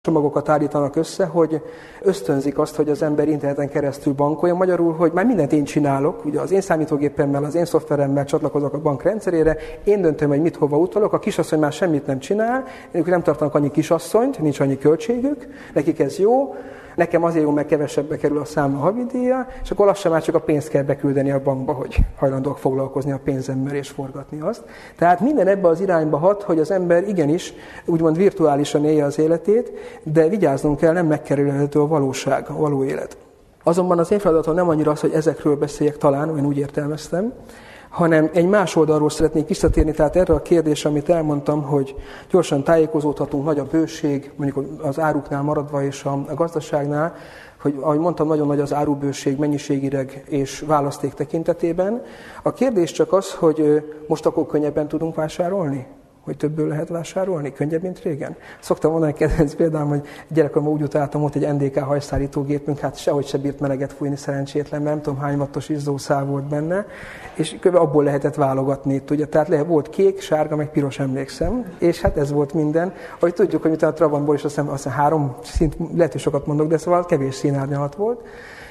csomagokat állítanak össze, hogy ösztönzik azt, hogy az ember interneten keresztül bankoljon. Magyarul, hogy már mindent én csinálok, ugye az én számítógépemmel, az én szoftveremmel csatlakozok a bank rendszerére, én döntöm, hogy mit hova utalok, a kisasszony már semmit nem csinál, ők nem tartanak annyi kisasszonyt, nincs annyi költségük, nekik ez jó, nekem azért jó, mert kevesebbe kerül a számla havidíja, és akkor lassan már csak a pénzt kell beküldeni a bankba, hogy hajlandóak foglalkozni a pénzemmel és forgatni azt. Tehát minden ebbe az irányba hat, hogy az ember igenis úgymond virtuálisan élje az életét, de vigyáznunk kell, nem megkerülhető a valóság, a való élet. Azonban az én feladatom nem annyira az, hogy ezekről beszéljek, talán, én úgy értelmeztem, hanem egy más oldalról szeretnék visszatérni, tehát erre a kérdésre, amit elmondtam, hogy gyorsan tájékozódhatunk, nagy a bőség, mondjuk az áruknál maradva és a gazdaságnál, hogy ahogy mondtam, nagyon nagy az árubőség mennyiségileg és választék tekintetében. A kérdés csak az, hogy most akkor könnyebben tudunk vásárolni? Hogy többből lehet vásárolni? Könnyebb, mint régen? Szoktam mondani kedvenc példám, hogy gyerekkoromban úgy utáltam, ott egy NDK hajszállítógépünk, hát sehogy se bírt meleget fújni szerencsétlen, mert nem tudom hány wattos izzószál volt benne, és kb. Abból lehetett válogatni, ugye? Tehát volt kék, sárga, meg piros, emlékszem, és hát ez volt minden. Ahogy tudjuk, hogy a Trabantból is azt hiszem 3 szint, lehet, hogy sokat mondok, de szóval kevés színárnyalat volt.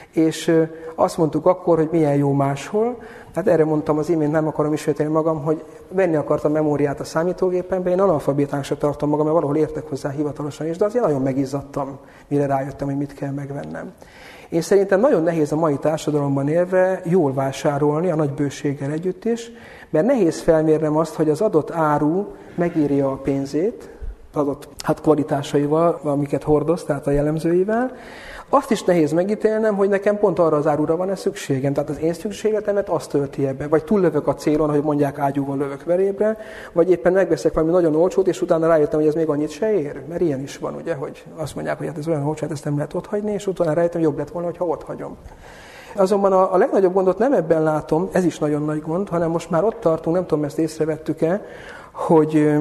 És azt mondtuk akkor, hogy milyen jó máshol. Hát erre mondtam az imént, nem akarom ismételni magam, hogy venni akartam memóriát a számítógépembe, én analfabétának se tartom magam, mert valahol értek hozzá hivatalosan is, de azért nagyon megizzadtam, mire rájöttem, hogy mit kell megvennem. Én szerintem nagyon nehéz a mai társadalomban élve jól vásárolni, a nagy bőséggel együtt is, mert nehéz felmérnem azt, hogy az adott áru megírja a pénzét, adott kvalitásaival, amiket hordoz, tehát a jellemzőivel. Azt is nehéz megítélnem, hogy nekem pont arra az árura van-e szükségem. Tehát az én szükségletemet azt tölti ebbe. Vagy túllövök a célon, hogy mondják ágyúval lövök verébre, vagy éppen megveszek valami nagyon olcsót, és utána rájöttem, hogy ez még annyit se ér. Mert ilyen is van, ugye, hogy azt mondják, hogy hát ez olyan olcsó, hát ezt nem lehet otthagyni, és utána rájöttem, jobb lett volna, hogyha otthagyom. Azonban a legnagyobb gondot nem ebben látom, ez is nagyon nagy gond, hanem most már ott tartunk, nem tudom, ezt észrevettük-e, hogy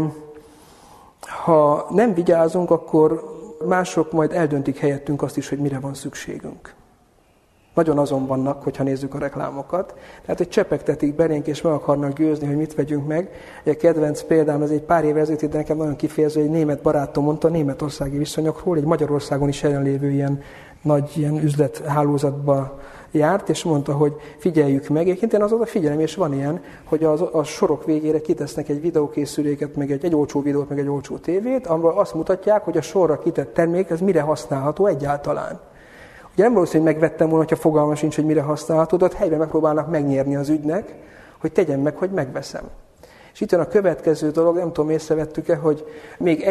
ha nem vigyázunk, akkor mások majd eldöntik helyettünk azt is, hogy mire van szükségünk. Nagyon azon vannak, hogyha nézzük a reklámokat. Tehát, hogy csepegtetik belénk, és meg akarnak győzni, hogy mit vegyünk meg. Egy kedvenc példám, ez egy pár évvel ezelőtt, de nekem nagyon kifejező, egy német barátom mondta a németországi viszonyokról, egy Magyarországon is jelenlévő ilyen nagy üzlethálózatba járt, és mondta, hogy figyeljük meg. Egyébként én azóta figyelem, és van ilyen, hogy a sorok végére kitesznek egy videókészüléket, meg egy olcsó videót, meg egy olcsó tévét, amiről azt mutatják, hogy a sorra kitett termék, ez mire használható egyáltalán. Ugye nem valószínű, hogy megvettem volna, hogyha fogalma sincs, hogy mire használható, de ott helyben megpróbálnak megnyerni az ügynek, hogy tegyem meg, hogy megveszem. És itt jön a következő dolog, nem tudom, észrevettük-e, hogy még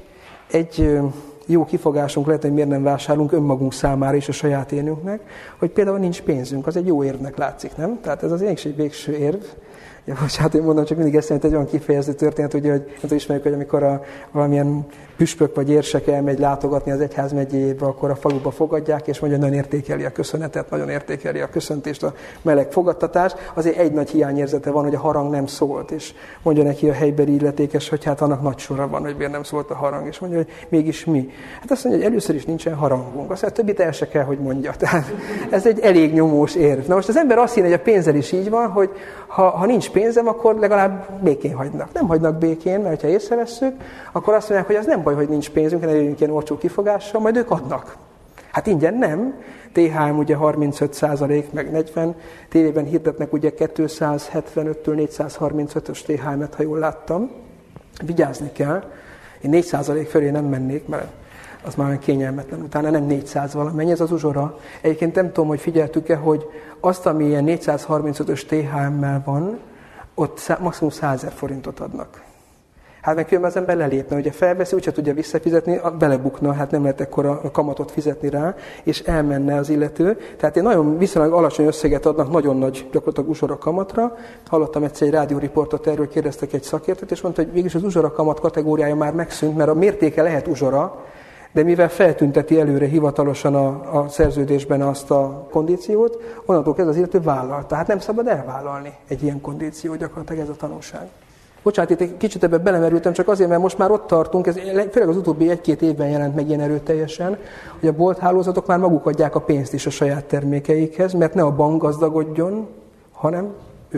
egy jó kifogásunk lehet, hogy miért nem vásárolunk önmagunk számára és a saját énünknek, hogy például nincs pénzünk, az egy jó érvnek látszik, nem? Tehát ez az egy végső érv. Ja, bocsánat, én mondom, csak mindig eszembe egy olyan kifejező történet, ugye, hogy nem ismerjük, hogy amikor valamilyen püspök vagy érsek elmegy látogatni az egyház megyéjébe, akkor a faluba fogadják, és mondja, nagyon értékeli a köszönetet, nagyon értékeli a köszöntést, a meleg fogadtatást. Azért egy nagy hiányérzete van, hogy a harang nem szólt, és mondja neki a helybeli illetékes, hogy hát annak nagy sora van, hogy miért nem szólt a harang, és mondja, hogy mégis mi. Hát azt mondja, hogy először is nincsen harangunk, aztán többit el se kell, hogy mondja. Tehát ez egy elég nyomós érv. Na most az ember azt hinné, hogy a pénzzel is így van, hogy ha nincs pénzem, akkor legalább békén hagynak. Nem hagynak békén, mert ha észrevesszük, akkor azt mondják, hogy az nem baj, hogy nincs pénzünk, ne jöjjünk ilyen olcsó kifogással, majd ők adnak. Hát ingyen nem. THM ugye 35%, meg 40, tévében hirdetnek ugye 275-től 435-ös THM-et, ha jól láttam. Vigyázni kell. Én 4% fölé nem mennék, mert az már olyan kényelmetlen. Utána nem 400 valamennyi, ez az uzsora. Egyébként nem tudom, hogy figyeltük-e, hogy azt, ami ilyen 435-ös THM-mel van, ott maximum 100 000 forintot adnak. Hát meg különben az ember lelépne, ugye felveszi, úgyse tudja visszafizetni, belebukna, hát nem lehet ekkora kamatot fizetni rá, és elmenne az illető. Tehát egy nagyon viszonylag alacsony összeget adnak nagyon nagy gyakorlatilag uzsora kamatra. Hallottam egyszer egy rádióriportot erről, kérdeztek egy szakértőt, és mondta, hogy végülis az uzsora kamat kategóriája már megszűnt, mert a mértéke lehet uzsora, de mivel feltünteti előre hivatalosan a szerződésben azt a kondíciót, onnantól kezdve az illető vállal. Tehát nem szabad elvállalni egy ilyen kondíciót, gyakorlatilag ez a tanulság. Bocsánat, itt egy kicsit ebben belemerültem, csak azért, mert most már ott tartunk, ez főleg az utóbbi 1-2 évben jelent meg ilyen erőteljesen, hogy a bolthálózatok már maguk adják a pénzt is a saját termékeikhez, mert ne a bank gazdagodjon, hanem ők.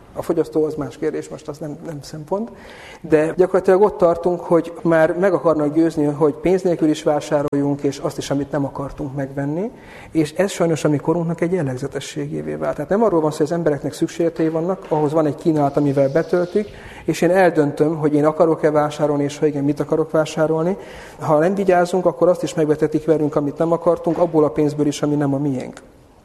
A fogyasztó az más kérdés, most az nem szempont. De gyakorlatilag ott tartunk, hogy már meg akarnak győzni, hogy pénz nélkül is vásároljunk, és azt is, amit nem akartunk megvenni. És ez sajnos a mi korunknak egy jellegzetességévé vált. Tehát nem arról van szó, hogy az embereknek szükségletei vannak, ahhoz van egy kínálat, amivel betöltik, és én eldöntöm, hogy én akarok-e vásárolni, és ha igen, mit akarok vásárolni. Ha nem vigyázunk, akkor azt is megvetetik velünk, amit nem akartunk, abból a pénzből is, ami nem a miénk.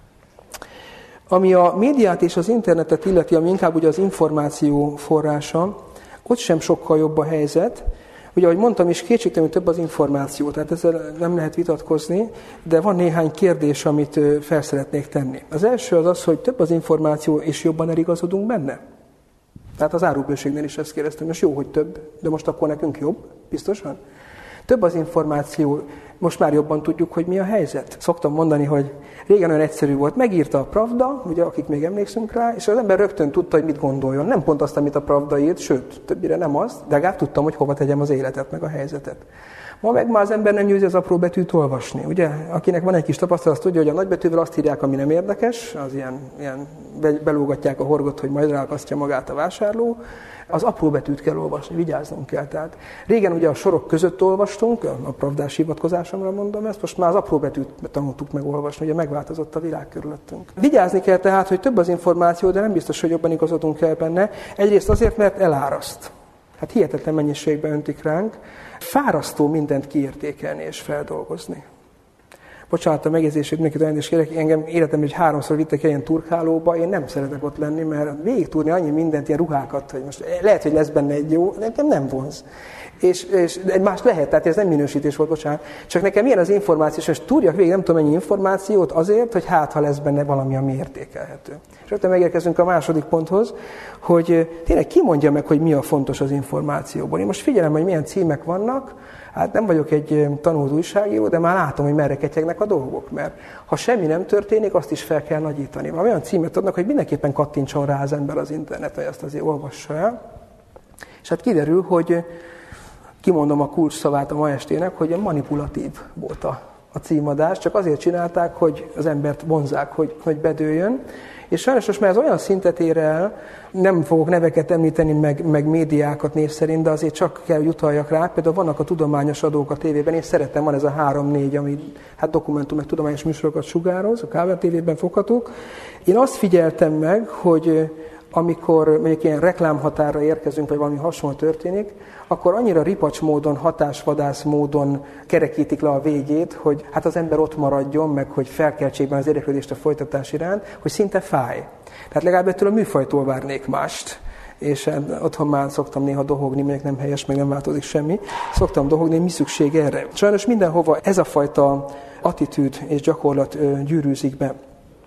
Ami a médiát és az internetet illeti, ami inkább ugye az információ forrása, ott sem sokkal jobb a helyzet. Ugye, ahogy mondtam is, kétségtelenül több az információ, tehát ezzel nem lehet vitatkozni, de van néhány kérdés, amit fel szeretnék tenni. Az első az, hogy több az információ, és jobban eligazodunk benne. Tehát az árubőségnél is ezt kérdeztem, most jó, hogy több, de most akkor nekünk jobb, biztosan? Több az információ, most már jobban tudjuk, hogy mi a helyzet. Szoktam mondani, hogy régen olyan egyszerű volt, megírta a Pravda, ugye, akik még emlékszünk rá, és az ember rögtön tudta, hogy mit gondoljon. Nem pont azt, amit a Pravda írt, sőt, többire nem azt, de legalább tudtam, hogy hova tegyem az életet, meg a helyzetet. Ma meg már az ember nem győzi az apró betűt olvasni. Ugye? Akinek van egy kis tapasztalat, az tudja, hogy a nagybetűvel azt írják, ami nem érdekes, az ilyen belógatják a horgot, hogy majd ráakasztja magát a vásárló. Az apró betűt kell olvasni, vigyáznunk kell. Tehát régen ugye a sorok között olvastunk, a pravdás hivatkozásomra mondom ezt, most már az apró betűt tanultuk megolvasni, ugye megváltozott a világ körülöttünk. Vigyázni kell tehát, hogy több az információ, de nem biztos, hogy jobban igazodunk el benne. Egyrészt azért, mert eláraszt. Hát hihetetlen mennyiségben öntik ránk. Fárasztó mindent kiértékelni és feldolgozni. Bocsánat a megjegyzését, mindenkit olyan is kérek, engem életemben 3-szor vittek ilyen turkálóba, én nem szeretek ott lenni, mert végigtúrni annyi mindent, ilyen ruhákat, hogy most lehet, hogy lesz benne egy jó, nekem nem vonz. És más lehet, tehát ez nem minősítés volt, bocsánat. Csak nekem ilyen az információ, és túrjak végig nem tudom mennyi információt azért, hogy ha lesz benne valami, ami értékelhető. És rögtön megérkezünk a második ponthoz, hogy tényleg ki mondja meg, hogy mi a fontos az információból. Én most figyelem, hogy milyen címek vannak, hát nem vagyok egy tanult újságíró, de már látom, hogy merre ketyegnek a dolgok, mert ha semmi nem történik, azt is fel kell nagyítani. Már olyan címet adnak, hogy mindenképpen kattintson rá az ember az internetre, hogy azt azért olvassa el. És hát kiderül, hogy kimondom a kulcs szavát a ma estének, hogy manipulatív volt a címadás, csak azért csinálták, hogy az embert vonzzák, hogy bedőljön. És sajnos most már ez olyan szintet ér el, nem fogok neveket említeni, meg médiákat név szerint, de azért csak kell, hogy utaljak rá. Például vannak a tudományos adók a tévében, én szeretem, van ez a 3-4, ami hát dokumentum, meg tudományos műsorokat sugároz, a Kábel tévében foghatók. Én azt figyeltem meg, hogy amikor mondjuk ilyen reklámhatárra érkezünk, vagy valami hasonló történik, akkor annyira ripacs módon, hatásvadász módon kerekítik le a végét, hogy hát az ember ott maradjon, meg hogy felkeltségben az érdeklődést a folytatás iránt, hogy szinte fáj. Tehát legalább ettől a műfajtól várnék mást. És otthon már szoktam néha dohogni, még nem helyes, meg nem változik semmi. Szoktam dohogni, mi szükség erre. Sajnos mindenhova ez a fajta attitűd és gyakorlat gyűrűzik be.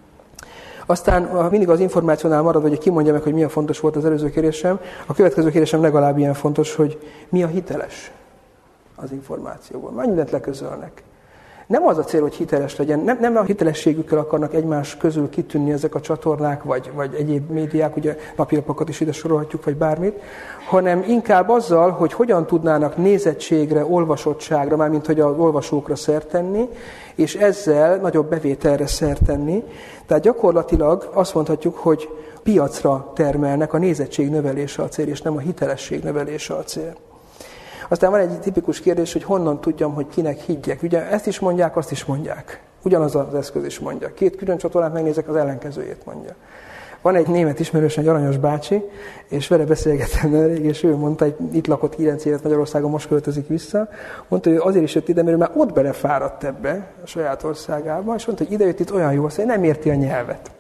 Aztán mindig az információnál marad, hogy ki mondja meg, hogy mi a fontos volt az előző kérésem. A következő kérésem legalább ilyen fontos, hogy mi a hiteles az információból. Már mindent leközölnek. Nem az a cél, hogy hiteles legyen, nem a hitelességükkel akarnak egymás közül kitűnni ezek a csatornák, vagy egyéb médiák, ugye napilapokat is ide sorolhatjuk, vagy bármit, hanem inkább azzal, hogy hogyan tudnának nézettségre, olvasottságra, mármint hogy az olvasókra szert tenni, és ezzel nagyobb bevételre szert tenni. Tehát gyakorlatilag azt mondhatjuk, hogy piacra termelnek, a nézettség növelése a cél, és nem a hitelesség növelése a cél. Aztán van egy tipikus kérdés, hogy honnan tudjam, hogy kinek higgyek. Ugye ezt is mondják, azt is mondják. Ugyanaz az eszköz is mondja. 2 külön csatornát megnézek, az ellenkezőjét mondja. Van egy német ismerős, egy aranyos bácsi, és vele beszélgettem elég, és ő mondta, hogy itt lakott 9 évet Magyarországon, most költözik vissza. Mondta, hogy azért is jött ide, mert ő már ott belefáradt ebbe a saját országába, és mondta, hogy ide jött itt olyan jó, azt nem érti a nyelvet.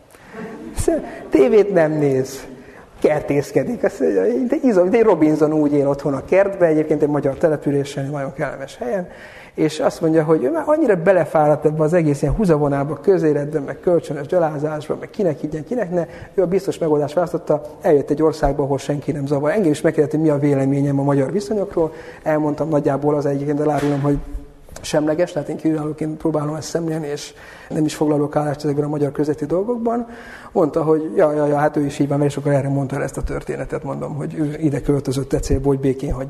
Tévét nem néz. Kertészkedik. De Robinson úgy él otthon a kertben, egyébként egy magyar településen, egy nagyon kellemes helyen, és azt mondja, hogy ő már annyira belefáradt ebbe az egész ilyen húzavonába, közéletben, meg kölcsönös gyalázásban, meg kinek higgyen, kinek ne. Ő a biztos megoldást választotta, eljött egy országba, ahol senki nem zavar. Engem is megkérdezte, hogy mi a véleményem a magyar viszonyokról. Elmondtam nagyjából az egyébként, elárulom, hogy semleges, tehát én kívülállóként próbálom ezt szemlélni, és nem is foglalok állást ezekben a magyar közötti dolgokban. Mondta, hogy ja, hát ő is így van, és akkor erre mondta el ezt a történetet, mondom, hogy ő ide költözött célból, hogy békén hagyják.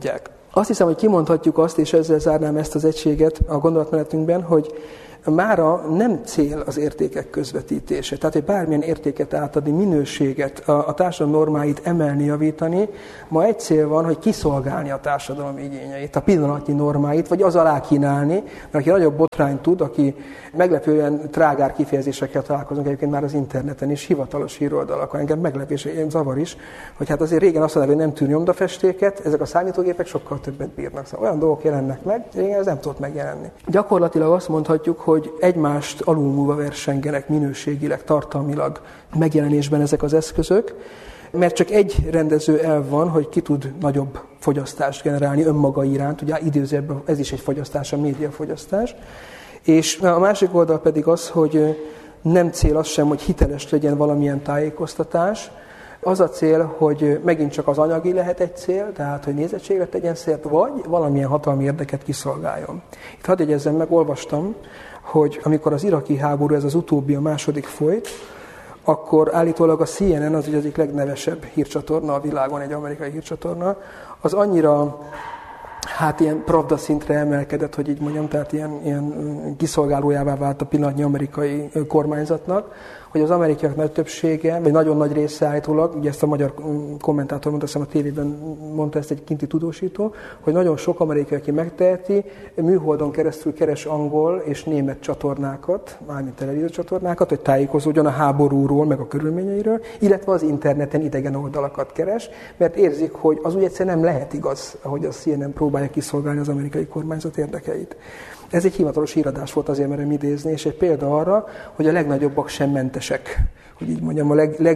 Azt hiszem, hogy kimondhatjuk azt, és ezzel zárnám ezt az egységet a gondolatmenetünkben, hogy mára nem cél az értékek közvetítése. Tehát, hogy bármilyen értéket átadni, minőséget, a társadalom normáit emelni, javítani, ma egy cél van, hogy kiszolgálni a társadalom igényeit, a pillanatnyi normáit, vagy az alá kínálni, mert aki nagyobb botrányt tud, aki meglepően trágár kifejezésekkel találkozunk egyébként már az interneten is, hivatalos híroldalakon, engem meglep és zavar is, hogy hát azért régen azt mondták, hogy nem tűr nyomdafestéket, ezek a számítógépek sokkal többet bírnak. Szóval olyan dolgok jelennek meg, régen ez nem tudott megjelenni. Gyakorlatilag azt mondhatjuk, hogy egymást alulmúlva versengenek minőségileg, tartalmilag megjelenésben ezek az eszközök, mert csak egy rendező elv van, hogy ki tud nagyobb fogyasztást generálni önmaga iránt, ugye idézőjelben ez is egy fogyasztás, a médiafogyasztás, és a másik oldal pedig az, hogy nem cél az sem, hogy hiteles legyen valamilyen tájékoztatás. Az a cél, hogy megint csak az anyagi lehet egy cél, tehát hogy nézettségre tegyen szert, vagy valamilyen hatalmi érdeket kiszolgáljon. Itt hadd jegyezzem meg, olvastam, hogy amikor az iraki háború, ez az utóbbi, a második folyt, akkor állítólag a CNN, az egyik legnevesebb hírcsatorna a világon, egy amerikai hírcsatorna, az annyira ilyen pravda szintre emelkedett, hogy így mondjam, tehát ilyen kiszolgálójává vált a pillanatnyi amerikai kormányzatnak, hogy az amerikaiak nagy többsége, vagy nagyon nagy része állítólag, ugye ezt a magyar kommentátor mondta, azt hiszem a tévében mondta ezt egy kinti tudósító, hogy nagyon sok amerikai, aki megteheti, műholdon keresztül keres angol és német csatornákat, mármint televíziócsatornákat, hogy tájékozódjon a háborúról, meg a körülményeiről, illetve az interneten idegen oldalakat keres, mert érzik, hogy az úgy egyszerűen nem lehet igaz, ahogy a CNN próbálja kiszolgálni az amerikai kormányzat érdekeit. Ez egy hivatalos híradás volt, azért merem idézni, és egy példa arra, hogy a legnagyobbak sem mentesek. Hogy így mondjam,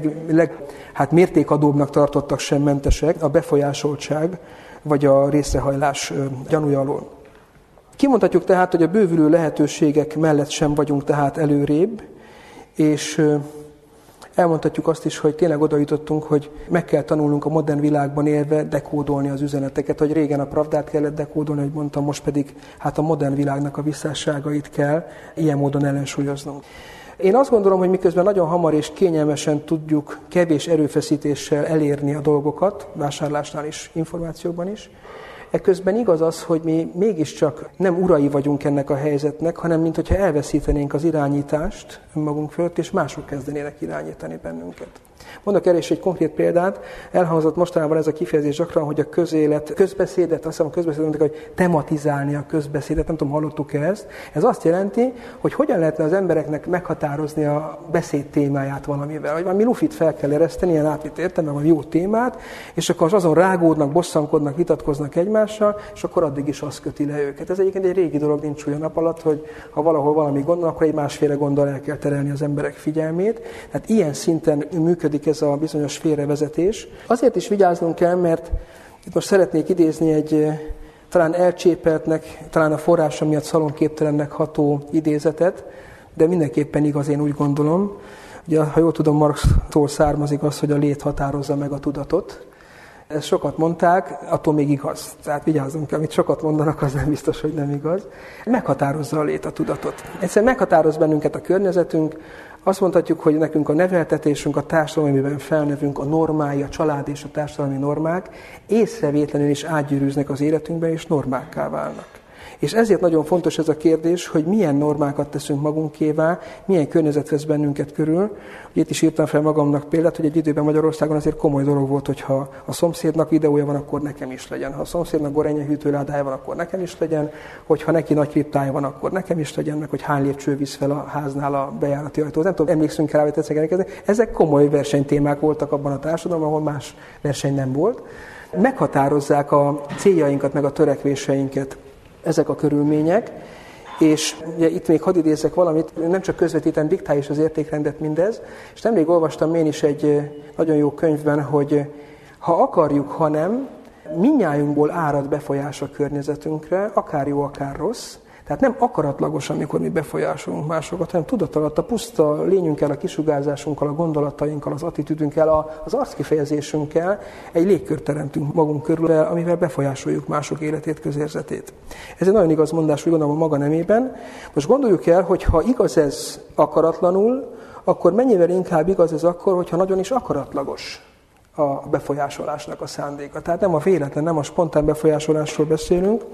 a mértékadóbbnak tartottak sem mentesek a befolyásoltság vagy a részrehajlás gyanúja alól. Kimondhatjuk tehát, hogy a bővülő lehetőségek mellett sem vagyunk tehát előrébb, és elmondhatjuk azt is, hogy tényleg oda jutottunk, hogy meg kell tanulnunk a modern világban élve dekódolni az üzeneteket, hogy régen a pravdát kellett dekódolni, hogy mondtam, most pedig a modern világnak a visszásságait kell ilyen módon ellensúlyoznunk. Én azt gondolom, hogy miközben nagyon hamar és kényelmesen tudjuk kevés erőfeszítéssel elérni a dolgokat, vásárlásnál is, információban is, ekközben igaz az, hogy mi mégiscsak nem urai vagyunk ennek a helyzetnek, hanem mintha elveszítenénk az irányítást önmagunk fölött, és mások kezdenének irányítani bennünket. Mondok erre is egy konkrét példát. Elhangzott mostanában ez a kifejezés gyakran, hogy a közbeszédet, azt hiszem a közbeszédet mondták, hogy tematizálni a közbeszédet, nem tudom, hallottuk-e ezt. Ez azt jelenti, hogy hogyan lehetne az embereknek meghatározni a beszéd témáját valamivel. Vagy valami lufit fel kell ereszteni, ilyen átvitt értelme, vagy jó témát, és akkor azon rágódnak, bosszankodnak, vitatkoznak egymással, és akkor addig is az köti le őket. Ez egyébként egy régi dolog, nincs olyan nap alatt, hogy ha valahol valami gondol, akkor egy másféle gondol el kell terelni az emberek figyelmét. Tehát ilyen szinten működik ez a bizonyos félrevezetés. Azért is vigyáznunk kell, mert itt most szeretnék idézni egy talán elcsépeltnek, talán a forrása miatt szalonképtelennek ható idézetet, de mindenképpen igaz, én úgy gondolom. Ugye, ha jól tudom, Marxtól származik az, hogy a lét határozza meg a tudatot. Ezt sokat mondták, attól még igaz. Tehát vigyázzunk kell, amit sokat mondanak, az nem biztos, hogy nem igaz. Meghatározza a lét a tudatot. Egyszerűen meghatároz bennünket a környezetünk. Azt mondhatjuk, hogy nekünk a neveltetésünk, a társadalom, amiben felnövünk, a normái, a család és a társadalmi normák észrevétlenül is átgyűrűznek az életünkbe, és normákká válnak. És ezért nagyon fontos ez a kérdés, hogy milyen normákat teszünk magunkévá, milyen környezet vesz bennünket körül. Itt is írtam fel magamnak példát, hogy egy időben Magyarországon azért komoly dolog volt, hogyha a szomszédnak videója van, akkor nekem is legyen. Ha a szomszédnak gorenje hűtőládája van, akkor nekem is legyen. Hogyha neki nagy kriptája van, akkor nekem is legyen, meg hogy hány lépcső visz fel a háznál a bejárati ajtóhoz. Nem tudom, emlékszünk rá, hogy tetszik. Ezek komoly versenytémák voltak abban a társadalomban, ahol más verseny nem volt. Meghatározzák a céljainkat, meg a törekvéseinket ezek a körülmények, és ugye itt még hadd idézzek valamit, nem csak közvetíten, diktál is az értékrendet mindez, és nemrég olvastam én is egy nagyon jó könyvben, hogy ha akarjuk, ha nem, mindnyájunkból árad befolyás a környezetünkre, akár jó, akár rossz. Tehát nem akaratlagos, amikor mi befolyásolunk másokat, hanem tudatalatt, a puszta lényünkkel, a kisugárzásunkkal, a gondolatainkkal, az attitűdünkkel, az arckifejezésünkkel egy légkört teremtünk magunk körül, amivel befolyásoljuk mások életét, közérzetét. Ez egy nagyon igaz mondás, úgy gondolom a maga nemében. Most gondoljuk el, hogy ha igaz ez akaratlanul, akkor mennyivel inkább igaz ez akkor, hogyha nagyon is akaratlagos. a befolyásolásnak a szándéka. Tehát nem a véletlen, nem a spontán befolyásolásról beszélünk.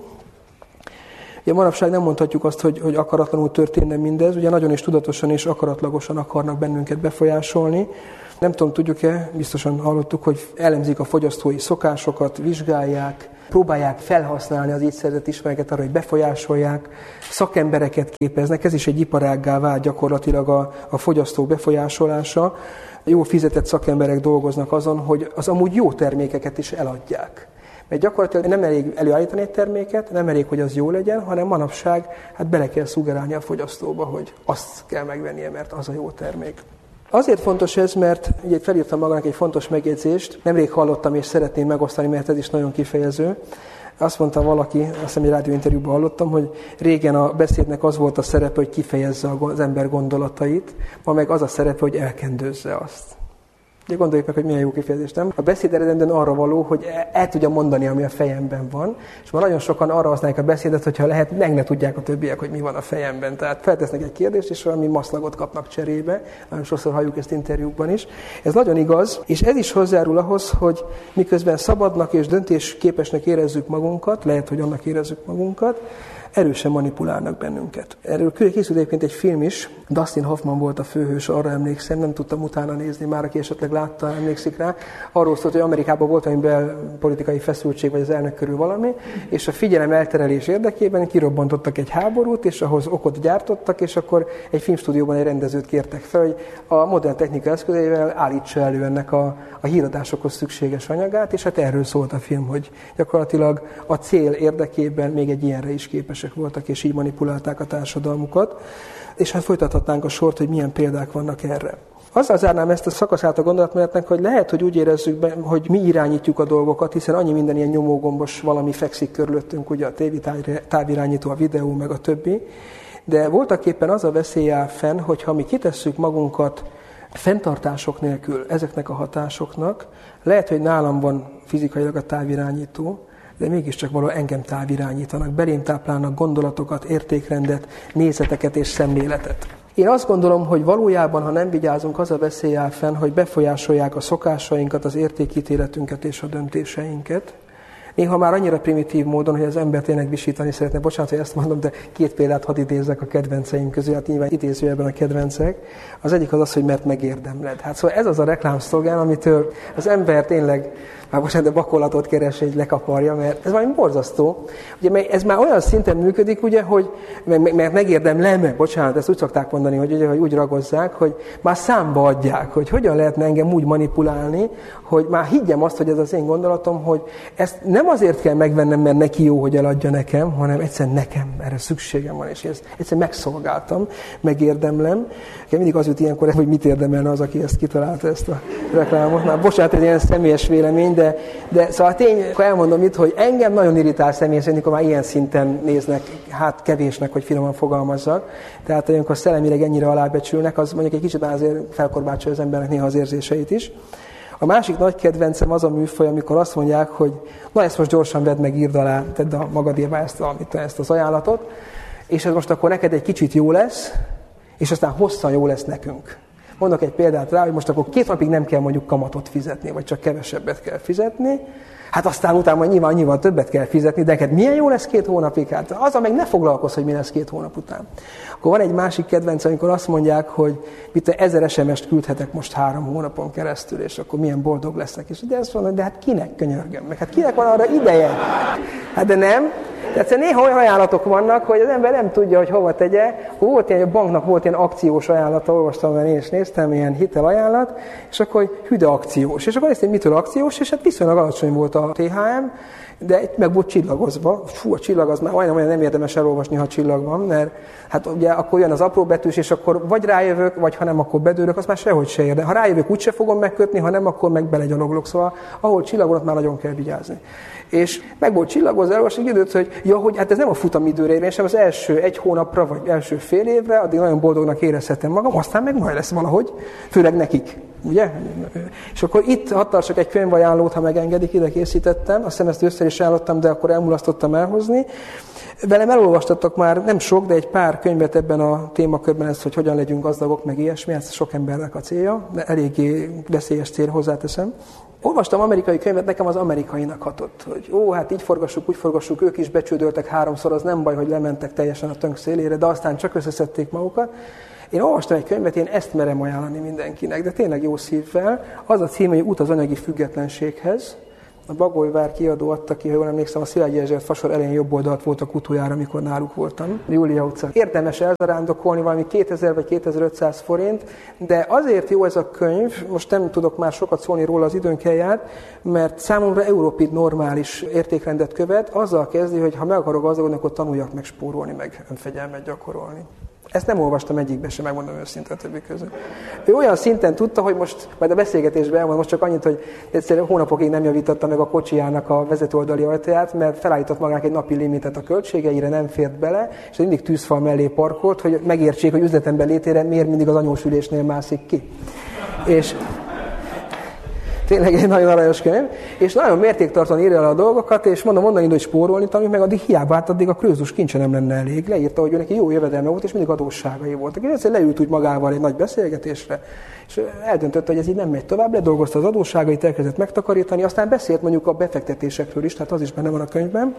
Ugye manapság nem mondhatjuk azt, hogy akaratlanul történne mindez, ugye nagyon is tudatosan és akaratlagosan akarnak bennünket befolyásolni. Nem tudom, tudjuk-e, biztosan hallottuk, hogy elemzik a fogyasztói szokásokat, vizsgálják, próbálják felhasználni az így szerzett ismereteket arra, hogy befolyásolják, szakembereket képeznek, ez is egy iparággá vált gyakorlatilag a fogyasztók befolyásolása. Jó fizetett szakemberek dolgoznak azon, hogy az amúgy jó termékeket is eladják. Mert gyakorlatilag nem elég előállítani egy terméket, nem elég, hogy az jó legyen, hanem manapság bele kell szuggerálni a fogyasztóba, hogy azt kell megvennie, mert az a jó termék. Azért fontos ez, mert ugye felírtam magának egy fontos megjegyzést, nemrég hallottam és szeretném megosztani, mert ez is nagyon kifejező. Azt mondta valaki, azt hiszem egy rádióinterjúban hallottam, hogy régen a beszédnek az volt a szerepe, hogy kifejezze az ember gondolatait, ma meg az a szerepe, hogy elkendőzze azt. Ugye gondoljuk meg, hogy milyen jó kifejezés, nem? A beszéd eredendően arra való, hogy el tudja mondani, ami a fejemben van, és már nagyon sokan arra használják a beszédet, hogyha lehet, meg ne tudják a többiek, hogy mi van a fejemben. Tehát feltesznek egy kérdést, és valami maszlagot kapnak cserébe. Nagyon sokszor halljuk ezt interjúkban is. Ez nagyon igaz, és ez is hozzájárul ahhoz, hogy miközben szabadnak és döntésképesnek érezzük magunkat, lehet, hogy annak érezzük magunkat, erősen manipulálnak bennünket. Erről készült egyébként egy film is, Dustin Hoffman volt a főhős, arra emlékszem, nem tudtam utána nézni, már aki esetleg látta, emlékszik rá. Arról szólt, hogy Amerikában volt valami belpolitikai feszültség, vagy az elnök körül valami, és a figyelem elterelés érdekében kirobbantottak egy háborút, és ahhoz okot gyártottak, és akkor egy filmstúdióban egy rendezőt kértek fel, hogy a modern technika eszközeivel állítsa elő ennek a híradásokhoz szükséges anyagát, és hát erről szólt a film, hogy gyakorlatilag a cél érdekében még egy ilyenre is képesek voltak, és így manipulálták a társadalmukat. És hát folytathatnánk a sort, hogy milyen példák vannak erre. Azzal zárnám ezt a szakaszát a gondolatmenetnek, hogy lehet, hogy úgy érezzük be, hogy mi irányítjuk a dolgokat, hiszen annyi minden ilyen nyomógombos valami fekszik körülöttünk, ugye a távirányító, a videó, meg a többi. De voltaképpen az a veszély áll fenn, hogy ha mi kitesszük magunkat fenntartások nélkül ezeknek a hatásoknak, lehet, hogy nálam van fizikailag a távirányító, de mégiscsak valahol engem távirányítanak, belém táplálnak gondolatokat, értékrendet, nézeteket és szemléletet. Én azt gondolom, hogy valójában, ha nem vigyázunk, az a veszély áll fenn, hogy befolyásolják a szokásainkat, az értékítéletünket és a döntéseinket. Néha már annyira primitív módon, hogy az ember tényleg visítani szeretne. Bocsánat, hogy ezt mondom, de 2 példát hadd idézzek a kedvenceim közül, hát nyilván idézőjelben a kedvencek. Az egyik az, hogy mert megérdemled. Hát szóval ez az a reklámszlogán, amitől az ember tényleg, már bocsánat, de bakolatot keres, hogy lekaparja, mert ez valami borzasztó. Ugye ez már olyan szinten működik, ugye, hogy mert megérdemlem, bocsánat, ezt úgy szokták mondani, hogy úgy ragozzák, hogy már számba adják, hogy hogyan lehetne engem úgy manipulálni, hogy már higgyem azt, hogy ez az én gondolatom, hogy ezt nem azért kell megvennem, mert neki jó, hogy eladja nekem, hanem egyszerűen nekem erre szükségem van, és ezt egyszerűen megszolgáltam, megérdemlem. Mindig az jut ilyenkor, hogy mit érdemelne az, aki ezt kitalálta, ezt a reklámot. Már bocsánat, egy ilyen személyes vélemény, de szóval tény, akkor elmondom itt, hogy engem nagyon irritál személy szerint, amikor már ilyen szinten néznek, hát kevésnek, hogy finoman fogalmazzak. Tehát olyankor szellemileg ennyire alábecsülnek, az mondjuk egy kicsit azért felkorbácsolja az embernek néha az érzéseit is. A másik nagy kedvencem az a műfaj, amikor azt mondják, hogy na ezt most gyorsan vedd meg, írd alá, tedd a magadéba ezt az ajánlatot, és ez most akkor neked egy kicsit jó lesz, és aztán hosszan jó lesz nekünk. Mondok egy példát rá, hogy most akkor 2 napig nem kell mondjuk kamatot fizetni, vagy csak kevesebbet kell fizetni. Hát aztán utána nyilván többet kell fizetni, de neked milyen jó lesz 2 hónapig? Hát azzal meg ne foglalkozz, hogy mi lesz 2 hónap után. Akkor van egy másik kedvenc, amikor azt mondják, hogy mit 1000 SMS-t küldhetek most 3 hónapon keresztül, és akkor milyen boldog lesznek. És de azt mondom, de hát kinek könyörgöm meg? Hát kinek van arra ideje? Hát de nem. Tehát néha olyan ajánlatok vannak, hogy az ember nem tudja, hogy hova tegye. Volt ilyen, a banknak volt ilyen akciós ajánlata, olvastam, mert én is néztem, ilyen hitelajánlat, és akkor hüde akciós. És akkor néztem, mitől akciós, és hát viszonylag alacsony volt a THM, de meg volt csillagozva. Fú, a csillag az már majdnem olyan nem érdemes elolvasni, ha csillag van, mert hát ugye akkor jön az apró betűs, és akkor vagy rájövök, vagy ha nem, akkor bedőlök, az már sehogy se érde. Ha rájövök, úgyse fogom megkötni, ha nem, akkor meg belegyaloglok. Szóval ahol csillag van, ott már nagyon kell vigyázni. És meg volt csillagozva, elolvasni időt, hogy ja, hogy hát ez nem a futamidőre érvényes, sem az első 1 hónapra, vagy első fél évre, addig nagyon boldognak érezhetem magam, aztán meg majd lesz valahogy, főleg nekik. Ugye? És akkor itt hadd tartsak egy könyvajánlót, ha megengedik, ide készítettem. Azt hiszem ezt össze is ajánlottam, de akkor elmulasztottam elhozni. Velem elolvastattak már nem sok, de egy pár könyvet ebben a témakörben, ezt, hogy hogyan legyünk gazdagok, meg ilyesmi, ez sok embernek a célja, de eléggé veszélyes cél, hozzáteszem. Olvastam amerikai könyvet, nekem az amerikainak hatott, hogy hát így forgassuk, úgy forgassuk, ők is becsődöltek 3-szor, az nem baj, hogy lementek teljesen a tönk szélére, de aztán csak összeszedték magukat. Én olvastam egy könyvet, én ezt merem ajánlani mindenkinek, de tényleg jó szívvel. Az a cím, hogy Út az anyagi függetlenséghez. A Bagoly-vár kiadó adta ki, ha jól emlékszem, a Szilágyi Erzsébet fasor elején jobb oldalt voltak utoljára, amikor náluk voltam. Júlia utca. Érdemes elzarándokolni, valami 2000 vagy 2500 forint, de azért jó ez a könyv, most nem tudok már sokat szólni róla, az időnk eljárt, mert számomra Európid normális értékrendet követ, azzal kezdi, hogy ha meg akarok gazdagodni, akkor tanuljak meg spórolni, meg önfegyelmet gyakorolni. Ezt nem olvastam egyikbe sem, megmondom őszintén a többi közül. Ő olyan szinten tudta, hogy most, majd a beszélgetésben elmondom, most csak annyit, hogy egyszerűen hónapokig nem javította meg a kocsijának a vezetőoldali ajtaját, mert felállított magának egy napi limitet a költségeire, nem fért bele, és mindig tűzfal mellé parkolt, hogy megértsék, hogy üzletemben létére miért mindig az anyósülésnél mászik ki. És tényleg egy nagyon aranyos könyv, és nagyon mértéktartóan írja le a dolgokat, és mondani, hogy spórolni tanuljuk, meg addig hiába, hát addig a krőzus kincse nem lenne elég. Leírta, hogy ő neki jó jövedelme volt, és mindig adósságai voltak. És egyszer leült úgy magával egy nagy beszélgetésre, és eldöntötte, hogy ez így nem megy tovább, ledolgozta az adósságait, elkezdett megtakarítani, aztán beszélt mondjuk a befektetésekről is, tehát az is benne van a könyvben.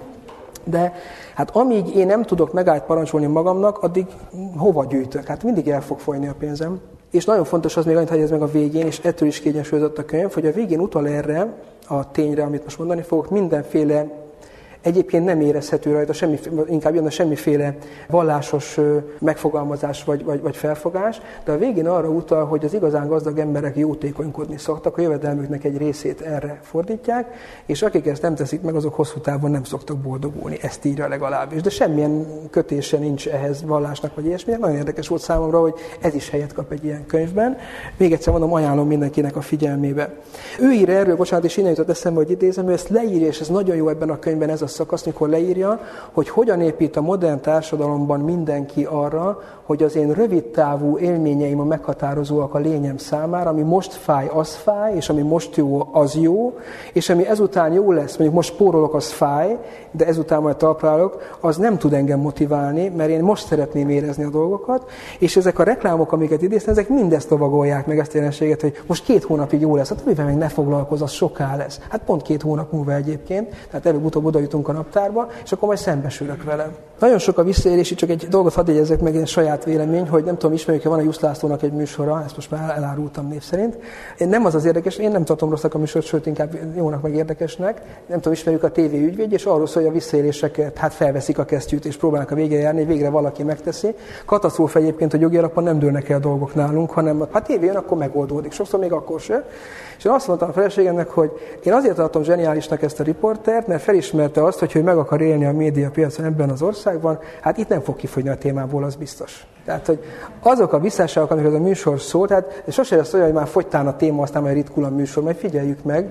De hát amíg én nem tudok megállt parancsolni magamnak, addig hova gyűjtök? Hát mindig el fog folyni a pénzem. És nagyon fontos az még annyit, hogy ez meg a végén, és ettől is kiegyensúlyozott a könyv, hogy a végén utal erre a tényre, amit most mondani fogok, mindenféle egyébként nem érezhető rajta, inkább jönne semmiféle vallásos megfogalmazás vagy felfogás, de a végén arra utal, hogy az igazán gazdag emberek jótékonykodni szoktak, a jövedelmüknek egy részét erre fordítják, és akik ezt nem teszik meg, azok hosszú távon nem szoktak boldogulni. Ezt írja legalábbis. De semmilyen kötése nincs ehhez vallásnak vagy ilyesmi. Nagyon érdekes volt számomra, hogy ez is helyet kap egy ilyen könyvben. Még egyszer mondom, ajánlom mindenkinek a figyelmébe. Ő ír erről, bocsánat, és innen jutott eszembe, hogy idézem, ő ezt leírja, és ez nagyon jó ebben a könyvben, ez a szakasz, mikor leírja, hogy hogyan épít a modern társadalomban mindenki arra, hogy az én rövidtávú élményeim a meghatározóak a lényem számára, ami most fáj, az fáj, és ami most jó, az jó, és ami ezután jó lesz, mondjuk most spórolok, az fáj, de ezután majd talpra állok, az nem tud engem motiválni, mert én most szeretném érezni a dolgokat, és ezek a reklámok, amiket idéztem, ezek mindezt lovagolják meg ezt a jelenséget, hogy most 2 hónapig jó lesz, hát mivel meg ne foglalkozz, az soká lesz. Hát pont 2 hónap múlva egyébként, tehát előbb-utóbb oda jutunk a naptárba, és akkor majd szembesülök vele. Nagyon sok a visszaélési, csak egy dolgot hadd jegyezzek meg, egy saját vélemény, hogy nem tudom, ismerjük-e, van a Jusz Lászlónak egy műsora, ezt most már elárultam név szerint. Nem az érdekes, én nem tartom rosszak a műsort, sőt inkább jónak meg érdekesnek. Nem tudom, ismerjük a TV ügyvédje, és arról szól, hogy a visszaéléseket hát felveszik a kesztyűt, és próbálnak a végére járni, végre valaki megteszi. Katasztrófa egyébként, hogy jogi alapon nem dőlnek el a dolgok nálunk, hanem ha TV jön, akkor megoldódik. Sokszor még akkor se. És én azt mondtam a feleségemnek, hogy én azért tartom zseniálisnak ezt a riportert, mert felismerte azt, hogy ő meg akar élni a médiapiacon ebben az országban, hát itt nem fog kifogyni a témából, az biztos. Tehát, hogy azok a visszásságok, amikről a műsor szól, tehát sose lesz olyan, hogy már fogytán a téma, aztán majd ritkul a műsor, majd figyeljük meg,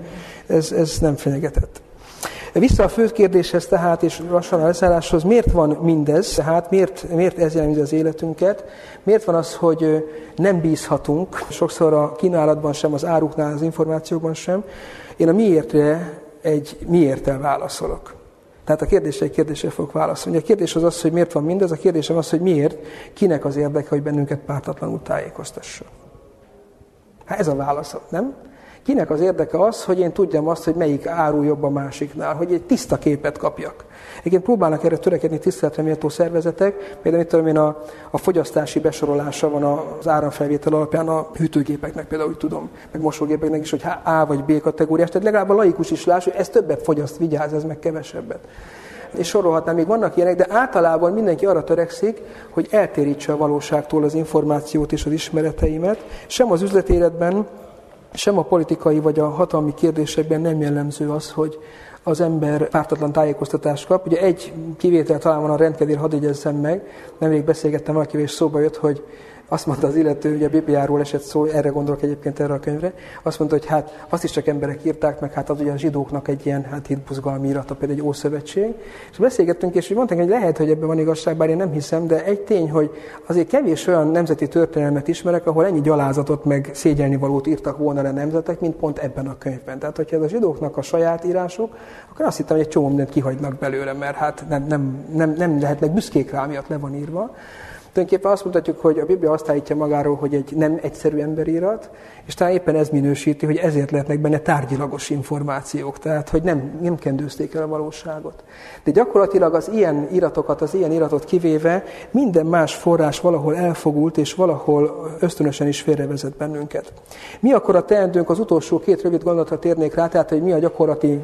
ez nem fenyegetett. Vissza a fő kérdéshez tehát, és lassan a leszálláshoz, miért van mindez, tehát miért ez jelenti az életünket, miért van az, hogy nem bízhatunk, sokszor a kínálatban sem, az áruknál, az információkban sem. Én a miértre egy miérttel válaszolok. Tehát a kérdésre egy kérdésre fogok válaszolni. A kérdés az, hogy miért van mindez, a kérdésem az, hogy miért, kinek az érdeke, hogy bennünket pártatlanul tájékoztasson. Hát ez a válasz, nem? Kinek az érdeke az, hogy én tudjam azt, hogy melyik áru jobb a másiknál, hogy egy tiszta képet kapjak. Egyébként próbálnak erre törekedni tiszteletre méltó szervezetek, például mit tudom én, a fogyasztási besorolása van az áramfelvétel alapján a hűtőgépeknek, például úgy tudom, meg mosógépeknek is, hogy A vagy B kategóriás, tehát legalább a laikus is láss, hogy ez többet fogyaszt, vigyázz, ez meg kevesebbet. És sorolhatnám, még vannak ilyenek, de általában mindenki arra törekszik, hogy eltérítse a valóságtól az információt és az ismereteimet, sem az üzletéletben, sem a politikai vagy a hatalmi kérdésekben nem jellemző az, hogy az ember pártatlan tájékoztatást kap. Ugye egy kivétel talán van, a rendkedvéért, hadd jegyezzem meg. Nemrég beszélgettem valakivel, és szóba jött, hogy Azt mondta az illető, hogy a Bibliáról esett szó, erre gondolok egyébként erre a könyvre, azt mondta, hogy hát azt is csak emberek írták meg, hát az ugye a zsidóknak egy ilyen hitbuzgalmi irata, például egy ószövetség. És beszélgettünk, és mondták, hogy lehet, hogy ebben van igazság, bár én nem hiszem, de egy tény, hogy azért kevés olyan nemzeti történelmet ismerek, ahol ennyi gyalázatot meg szégyelnivalót írtak volna le nemzetek, mint pont ebben a könyvben. Tehát, hogyha ez a zsidóknak a saját írásuk, akkor azt hittem, hogy egy csomó mindent kihagynak belőle, mert hát nem lehetnek büszkék rá, miatt le van írva. Tulajdonképpen azt mutatjuk, hogy a Biblia azt állítja magáról, hogy egy nem egyszerű emberírat, és talán éppen ez minősíti, hogy ezért lehetnek benne tárgyilagos információk, tehát hogy nem kendőzték el a valóságot. De gyakorlatilag az ilyen iratot kivéve minden más forrás valahol elfogult, és valahol ösztönösen is félrevezet bennünket. Mi akkor a teendőnk? Az utolsó 2 rövid gondolatra térnék rá, tehát hogy mi a gyakorlati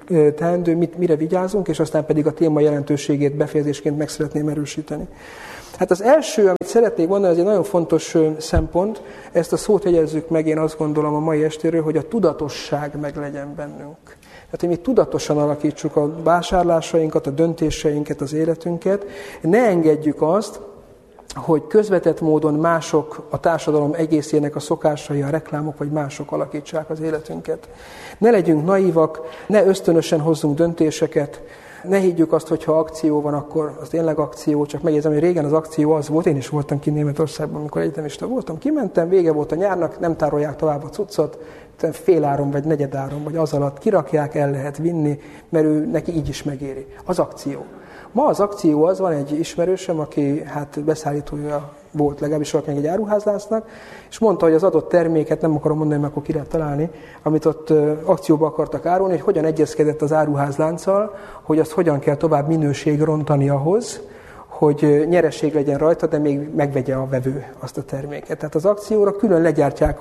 teendő, mire vigyázunk, és aztán pedig a téma jelentőségét befejezésként meg szeretném erősíteni. Hát az első, amit szeretnék mondani, ez egy nagyon fontos szempont, ezt a szót jegyezzük meg, én azt gondolom a mai estéről, hogy a tudatosság meglegyen bennünk. Tehát, hogy mi tudatosan alakítsuk a vásárlásainkat, a döntéseinket, az életünket, ne engedjük azt, hogy közvetett módon mások, a társadalom egészének a szokásai, a reklámok vagy mások alakítsák az életünket. Ne legyünk naívak, ne ösztönösen hozzunk döntéseket, ne higgyük azt, hogy ha akció van, akkor az tényleg akció, csak megjegyzem, hogy régen az akció az volt, én is voltam ki Németországban, amikor egyetemista voltam, kimentem, vége volt a nyárnak, nem tárolják tovább a cuccot, féláron vagy negyedáron, vagy az alatt kirakják, el lehet vinni, mert ő neki így is megéri. Az akció. Ma az akció az, van egy ismerősöm, aki hát beszállítója volt legalábbis valakinek egy áruházláncnak, és mondta, hogy az adott terméket, nem akarom mondani, mert akkor ki lehet találni, amit ott akcióba akartak árulni, hogy hogyan egyezkedett az áruházlánccal, hogy azt hogyan kell tovább minőség rontani ahhoz, hogy nyereség legyen rajta, de még megvegye a vevő azt a terméket. Tehát az akcióra külön legyártják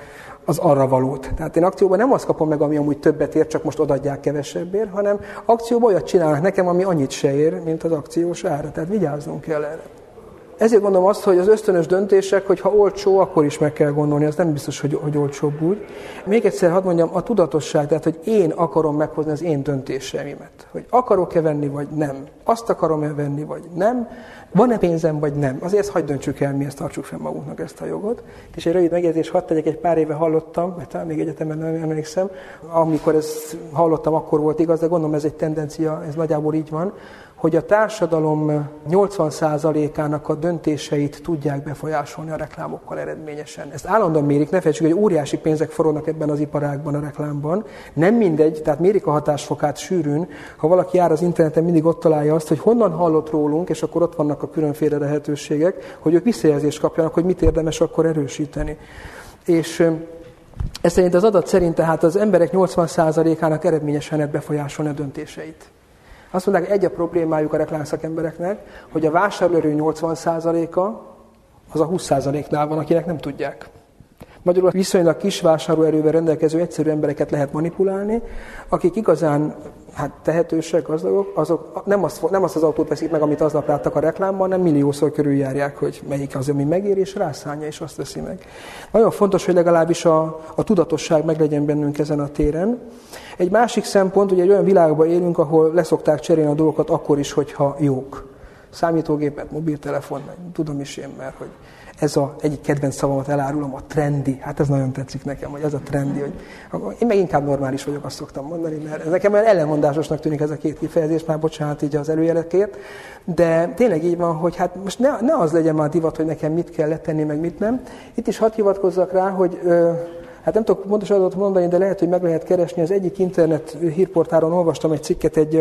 az arra valót. Tehát én akcióban nem azt kapom meg, ami amúgy többet ér, csak most odaadják kevesebbért, hanem akcióban olyat csinálnak nekem, ami annyit se ér, mint az akciós ára. Tehát vigyáznunk kell erre. Ezért gondolom azt, hogy az ösztönös döntések, hogy ha olcsó, akkor is meg kell gondolni, az nem biztos, hogy olcsóbb úgy. Még egyszer hadd mondjam, a tudatosság, tehát hogy én akarom meghozni az én döntéseimet. Hogy akarok-e venni, vagy nem. Azt akarom-e venni, vagy nem. Van-e pénzem, vagy nem. Azért ezt hagyd döntsük el, mi ezt tartsuk fenn magunknak ezt a jogot. És egy rövid megjegyzés, hadd tegyek, egy pár éve hallottam, mert talán még egyetemen nem emlékszem, amikor ezt hallottam, akkor volt igaz, de gondolom ez egy tendencia, ez nagyjából így van, hogy a társadalom 80%-ának a döntéseit tudják befolyásolni a reklámokkal eredményesen. Ezt állandóan mérik, ne felejtsük, hogy óriási pénzek forognak ebben az iparágban, a reklámban. Nem mindegy, tehát mérik a hatásfokát sűrűn. Ha valaki jár az interneten, mindig ott találja azt, hogy honnan hallott rólunk, és akkor ott vannak a különféle lehetőségek, hogy ők visszajelzést kapjanak, hogy mit érdemes akkor erősíteni. És ez szerint az adat szerint tehát az emberek 80%-ának eredményesen lehet befolyásolni a döntéseit. Azt mondják, egy a problémájuk a reklámszakembereknek, hogy a vásárlóerő 80%-a az a 20%-nál van, akinek nem tudják. Magyarul viszonylag kis vásárlóerővel rendelkező egyszerű embereket lehet manipulálni, akik igazán tehetősek, gazdagok, azok nem azt az autót veszik meg, amit aznap láttak a reklámban, hanem milliószor körüljárják, hogy melyik az, ami megér, és rászánja, és azt veszi meg. Nagyon fontos, hogy legalábbis a tudatosság meglegyen bennünk ezen a téren. Egy másik szempont, ugye egy olyan világban élünk, ahol leszokták cserélni a dolgokat akkor is, hogyha jók. Számítógépet, mobiltelefon, tudom is én, mert hogy ez egyik kedvenc szavamat elárulom, a trendi. Hát ez nagyon tetszik nekem, hogy ez a trendi, hogy én meg inkább normális vagyok, azt szoktam mondani, mert ez nekem olyan ellenmondásosnak tűnik ez a két kifejezés, már bocsánat így az előjelekért, de tényleg így van, hogy hát most ne az legyen már divat, hogy nekem mit kell letenni, meg mit nem. Itt is hadd hivatkozzak rá, hogy hát nem tudok pontosan adatot mondani, de lehet, hogy meg lehet keresni. Az egyik internet hírportálon olvastam egy cikket egy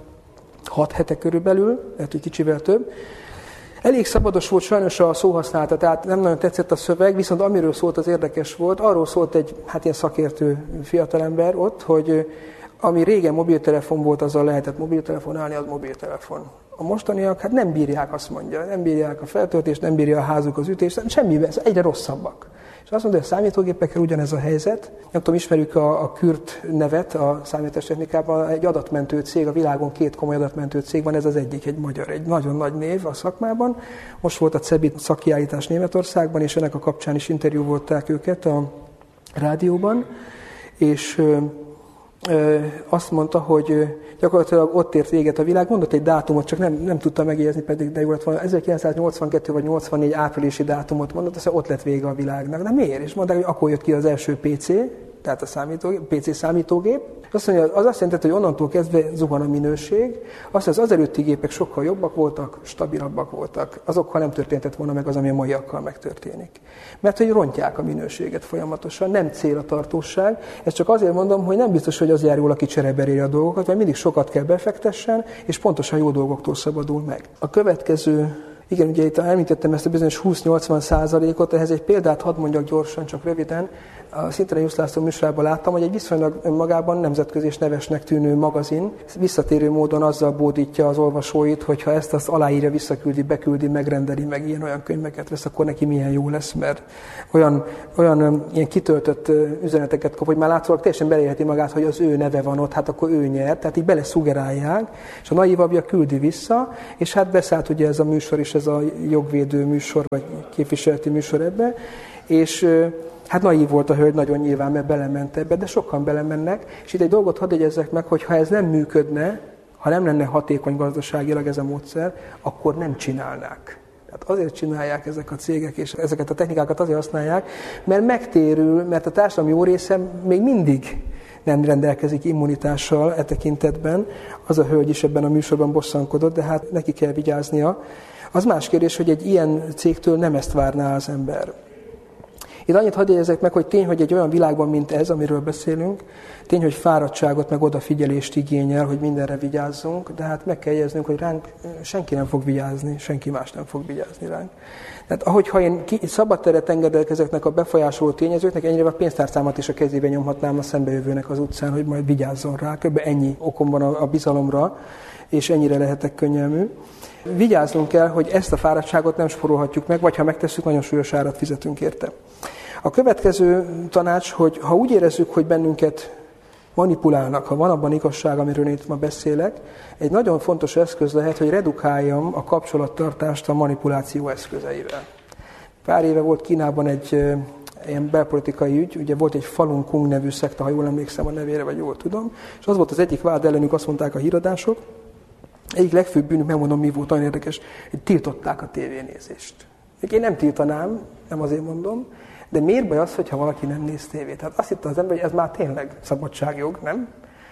6 hete körülbelül, lehet, hogy kicsivel több. Elég szabados volt sajnos a szóhasználata, tehát nem nagyon tetszett a szöveg, viszont amiről szólt, az érdekes volt. Arról szólt egy ilyen szakértő fiatalember ott, hogy ami régen mobiltelefon volt, azzal lehetett mobiltelefonálni, az mobiltelefon. A mostaniak hát nem bírják, azt mondja, nem bírják a feltöltést, nem bírja a házuk az ütést, semmiben, egyre rosszabbak. És azt mondja, hogy a számítógépekkel ugyanez a helyzet. Nem tudom, ismerjük a Kürt nevet a számítástechnikában, egy adatmentő cég, a világon 2 komoly adatmentő cég van, ez az egyik, egy magyar, egy nagyon nagy név a szakmában. Most volt a CEBIT szakkiállítás Németországban, és ennek a kapcsán is interjú volták őket a rádióban, és azt mondta, hogy gyakorlatilag ott ért véget a világ, mondott egy dátumot, csak nem tudta megjegyezni, pedig de jó lett volna, 1982 vagy 84 áprilisi dátumot mondott, aztán ott lett vége a világnak. De miért? És mondták, hogy akkor jött ki az első PC, tehát a PC számítógép. Azt mondja, az azt jelenti, hogy onnantól kezdve zuhan a minőség. Azt mondja, az előtti gépek sokkal jobbak voltak, stabilabbak voltak. Azokkal nem történtett volna meg az, ami a maiakkal megtörténik. Mert hogy rontják a minőséget folyamatosan, nem cél a tartóság. Ezt csak azért mondom, hogy nem biztos, hogy az jár jól, aki csereberélje a dolgokat, mert mindig sokat kell befektessen, és pontosan jó dolgoktól szabadul meg. A következő, igen, ugye itt említettem ezt a bizonyos 20-80%-ot, ehhez egy példát hadd mondjak gyorsan, csak röviden. A Szintelei Jusz László műsorában láttam, hogy egy viszonylag magában nemzetközi és nevesnek tűnő magazin visszatérő módon azzal bódítja az olvasóit, hogy ha ezt azt aláírja, visszaküldi, beküldi, megrendeli, meg ilyen-olyan könyveket vesz, akkor neki milyen jó lesz, mert olyan ilyen kitöltött üzeneteket kap, hogy már látszólag teljesen beleélheti magát, hogy az ő neve van ott, hát akkor ő nyer, tehát így beleszugerálják, és a naivabbja küldi vissza, és hát beszállt ugye ez a műsor is, ez a jogvédő műsor, vagy képviseleti műsor ebbe, és hát naív volt a hölgy nagyon nyilván, mert belement ebbe, de sokan belemennek, és itt egy dolgot hadd jegyezzek meg, hogy ha ez nem működne, ha nem lenne hatékony gazdaságilag ez a módszer, akkor nem csinálnák. Tehát azért csinálják ezek a cégek, és ezeket a technikákat azért használják, mert megtérül, mert a társadalom jó része még mindig nem rendelkezik immunitással e tekintetben. Az a hölgy is ebben a műsorban bosszankodott, de hát neki kell vigyáznia. Az más kérdés, hogy egy ilyen cégtől nem ezt várná az ember. Itt annyit hadd jegyezzek meg, hogy tény, hogy egy olyan világban, mint ez, amiről beszélünk, tény, hogy fáradtságot, meg odafigyelést igényel, hogy mindenre vigyázzunk, de hát meg kell jegyeznünk, hogy ránk senki nem fog vigyázni, senki más nem fog vigyázni ránk. Tehát ahogyha én szabad teret engedek ezeknek a befolyásoló tényezőknek, ennyire a pénztárcámat is a kezébe nyomhatnám a szembejövőnek az utcán, hogy majd vigyázzon rá. Kb. Ennyi okom van a bizalomra, és ennyire lehetek könnyelmű. Vigyáznunk kell, hogy ezt a fáradtságot nem spórolhatjuk meg, vagy ha megtesszük, nagyon súlyos árat fizetünk érte. A következő tanács, hogy ha úgy érezzük, hogy bennünket manipulálnak, ha van abban igazság, amiről én itt ma beszélek, egy nagyon fontos eszköz lehet, hogy redukáljam a kapcsolattartást a manipuláció eszközeivel. Pár éve volt Kínában egy ilyen belpolitikai ügy, ugye volt egy Falun Gong nevű szekta, ha jól emlékszem a nevére, vagy jól tudom, és az volt az egyik vád ellenük, azt mondták a híradások, egyik legfőbb bűnük, megmondom mi volt, nagyon érdekes, hogy tiltották a tévénézést. Én nem tiltanám, nem azért mondom, de miért baj az, hogyha valaki nem néz tévét? Tehát azt hitte az ember, hogy ez már tényleg szabadságjog, nem?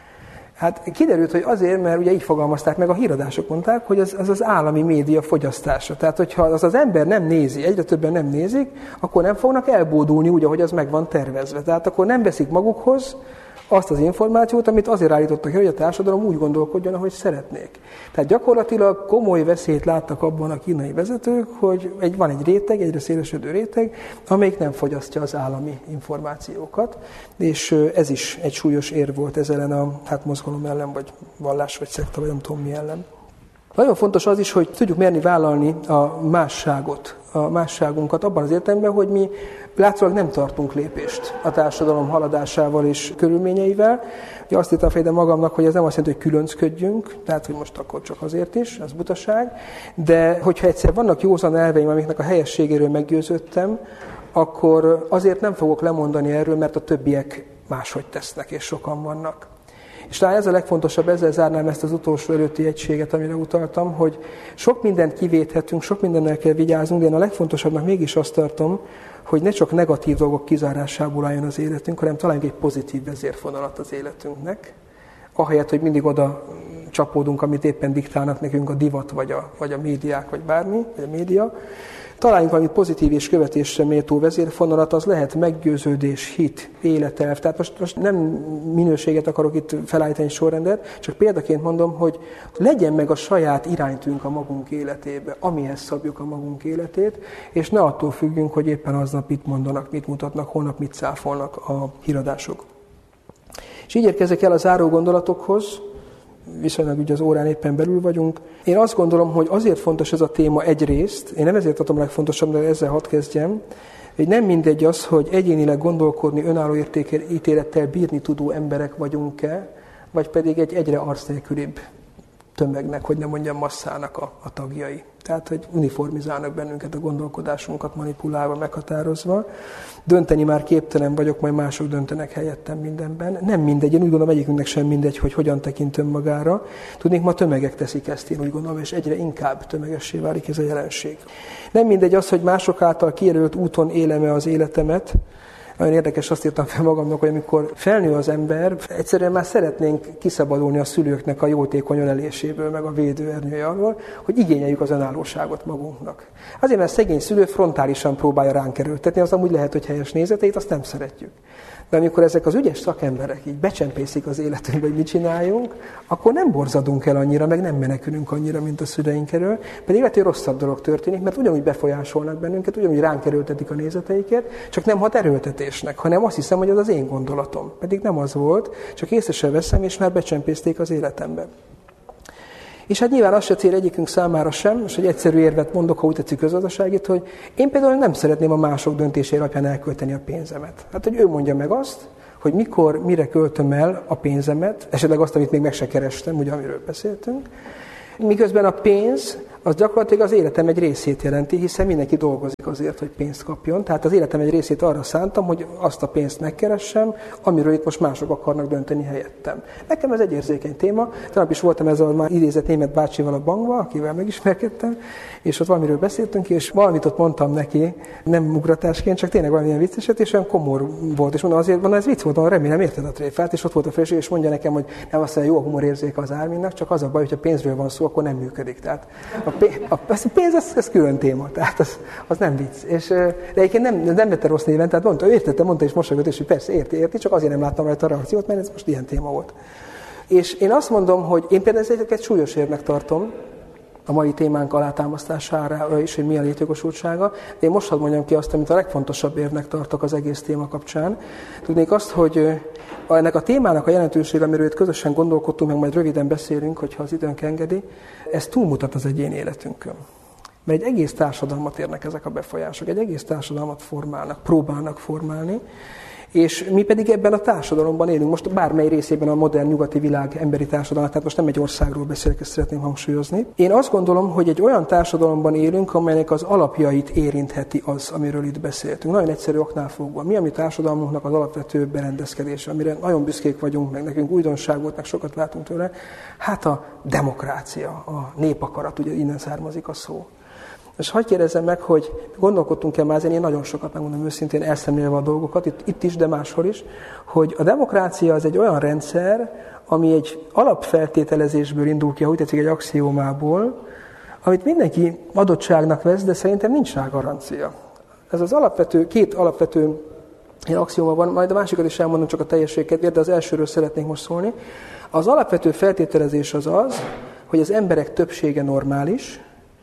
Hát kiderült, hogy azért, mert ugye így fogalmazták meg, a híradások mondták, hogy az az állami média fogyasztása. Tehát, hogyha az ember nem nézi, egyre többen nem nézik, akkor nem fognak elbódulni úgy, ahogy az meg van tervezve. Tehát akkor nem veszik magukhoz azt az információt, amit azért állítottak ki, hogy a társadalom úgy gondolkodjon, ahogy szeretnék. Tehát gyakorlatilag komoly veszélyt láttak abban a kínai vezetők, hogy van egy réteg, egyre szélesedő réteg, amelyik nem fogyasztja az állami információkat, és ez is egy súlyos érv volt ez ellen a mozgalom ellen, vagy vallás, vagy szekta, vagy nem tudom mi ellen. Nagyon fontos az is, hogy tudjuk merni vállalni a másságot, a másságunkat abban az értelemben, hogy mi látszólag nem tartunk lépést a társadalom haladásával és körülményeivel. Ugye azt írtam fejben magamnak, hogy ez nem azt jelenti, hogy különcködjünk, tehát hogy most akkor csak azért is, az butaság, de hogyha egyszer vannak józan elveim, amiknek a helyességéről meggyőződtem, akkor azért nem fogok lemondani erről, mert a többiek máshogy tesznek, és sokan vannak. És talán ez a legfontosabb, ezzel zárnám ezt az utolsó előtti egységet, amire utaltam, hogy sok mindent kivéthetünk, sok mindennel kell vigyáznunk, de én a legfontosabbnak mégis azt tartom, hogy ne csak negatív dolgok kizárásából álljon az életünk, hanem találjunk egy pozitív vezérfonalat az életünknek, ahelyett, hogy mindig oda csapódunk, amit éppen diktálnak nekünk a divat, vagy a médiák, vagy bármi, vagy a média. Találjunk valami pozitív és követésre méltó vezérfonalat, az lehet meggyőződés, hit, életelv. Tehát most nem minőséget akarok itt felállítani sorrendet, csak példaként mondom, hogy legyen meg a saját iránytűnk a magunk életébe, amihez szabjuk a magunk életét, és ne attól függjünk, hogy éppen aznap mit mondanak, mit mutatnak, holnap mit cáfolnak a híradások. És így érkezek el a záró gondolatokhoz, viszonylag ugye az órán éppen belül vagyunk. Én azt gondolom, hogy azért fontos ez a téma egyrészt, én nem ezért tartom legfontosabb, de ezzel hadd kezdjem, hogy nem mindegy az, hogy egyénileg gondolkodni, önálló ítélettel bírni tudó emberek vagyunk-e, vagy pedig egy egyre arcnélkülibb tömegnek, hogy nem mondjam masszának a tagjai. Tehát, hogy uniformizálnak bennünket a gondolkodásunkat manipulálva, meghatározva. Dönteni már képtelen vagyok, majd mások döntenek helyettem mindenben. Nem mindegy, én úgy gondolom, egyikünknek sem mindegy, hogy hogyan tekint önmagára. Tudnék, ma tömegek teszik ezt, én úgy gondolom, és egyre inkább tömegessé válik ez a jelenség. Nem mindegy az, hogy mások által kijelölt úton élem-e az életemet. Nagyon érdekes, azt írtam fel magamnak, hogy amikor felnő az ember, egyszerűen már szeretnénk kiszabadulni a szülőknek a jótékony öleléséből, meg a védőernyője alól, hogy igényeljük az önállóságot magunknak. Azért, mert szegény szülő frontálisan próbálja ránk erőltetni, az amúgy lehet, hogy helyes nézeteit, azt nem szeretjük. De amikor ezek az ügyes szakemberek így becsempészik az életünkbe, hogy mit csináljunk, akkor nem borzadunk el annyira, meg nem menekülünk annyira, mint a szüleink elől, pedig lehet, hogy rosszabb dolog történik, mert ugyanúgy befolyásolnak bennünket, ugyanúgy ránk erőltetik a nézeteiket, csak nem hat erőltetésnek, hanem azt hiszem, hogy ez az én gondolatom. Pedig nem az volt, csak észre sem veszem, és már becsempészték az életembe. És hát nyilván az se cél egyikünk számára sem, és egy egyszerű érvet mondok, ha úgy tetszik közgazdaságit, hogy én például nem szeretném a mások döntésére alapján elkölteni a pénzemet. Hát, hogy ő mondja meg azt, hogy mikor, mire költöm el a pénzemet, esetleg azt, amit még meg se kerestem, ugye, amiről beszéltünk, miközben a pénz az gyakorlatilag az életem egy részét jelenti, hiszen mindenki dolgozik azért, hogy pénzt kapjon. Tehát az életem egy részét arra szántam, hogy azt a pénzt megkeressem, amiről itt most mások akarnak dönteni helyettem. Nekem ez egy érzékeny téma. Tegnap is voltam ezzel a már idézett német bácsival a bankban, akivel megismerkedtem, és ott valamiről beszéltünk, és valamit ott mondtam neki, nem ugratásként, csak tényleg valamilyen vicceset, és olyan komor volt, és mondom, azért mondom, ez vicc volt, remélem érted a tréfát, és ott volt a felség, és mondja nekem, hogy nem azt mondja, jó a humorérzéke az Árminnak, csak az a baj, hogyha pénzről van szó, akkor nem működik. Tehát a pénz ez külön téma, tehát az nem vicc. És, de egyébként nem vette rossz néven, tehát mondta és mosolygott, és hogy persze érti, csak azért nem láttam rajta a reakciót, mert ez most ilyen téma volt. És én azt mondom, hogy én például ezeket súlyos érnek tartom, a mai témánk alátámasztására is, hogy mi a létjogosultsága. De én most hadd mondjam ki azt, amit a legfontosabb érvnek tartok az egész téma kapcsán. Tudnék azt, hogy ennek a témának a jelentősége, amiről itt közösen gondolkodtunk, meg majd röviden beszélünk, hogyha az időnk engedi, ez túlmutat az egyén életünkön. Mert egy egész társadalmat érnek ezek a befolyások, egy egész társadalmat formálnak, próbálnak formálni, és mi pedig ebben a társadalomban élünk, most bármely részében a modern nyugati világ emberi társadalmat, tehát most nem egy országról beszélek, ezt szeretném hangsúlyozni. Én azt gondolom, hogy egy olyan társadalomban élünk, amelynek az alapjait érintheti az, amiről itt beszéltünk. Nagyon egyszerű oknál fogva. Mi a mi társadalmunknak az alapvető berendezkedése, amire nagyon büszkék vagyunk, meg nekünk újdonság volt, meg sokat látunk tőle? Hát a demokrácia, a népakarat, ugye innen származik a szó. És hadd kérdezzem meg, hogy gondolkodtunk-e már, én nagyon sokat, megmondom őszintén, elszemlélve a dolgokat, itt is, de máshol is, hogy a demokrácia az egy olyan rendszer, ami egy alapfeltételezésből indul ki, ahogy tetszik, egy axiómából, amit mindenki adottságnak vesz, de szerintem nincs rá garancia. Ez az két alapvető axióma van, majd a másikat is elmondom csak a teljesség kedvéért, de az elsőről szeretnék most szólni. Az alapvető feltételezés az, hogy az emberek többsége normális,